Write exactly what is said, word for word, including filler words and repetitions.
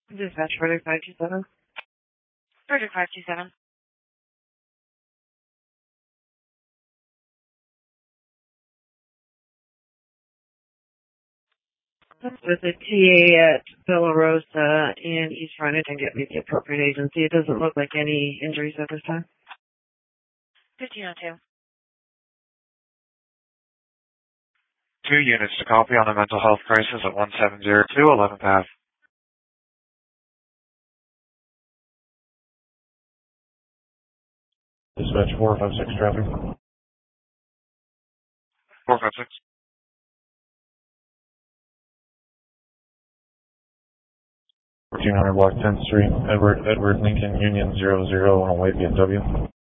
Dispatch Frederick five two seven. Frederick five two seven. With the T A at Bella Rosa in East Frontage and get me the appropriate agency. It doesn't look like any injuries at this time. fifteen oh two. Two units to copy on a mental health crisis at one seven zero two eleventh Ave. Dispatch four five six traffic. four five six. fourteen hundred Block tenth Street, Edward, Edward Lincoln Union zero zero on a white B M W.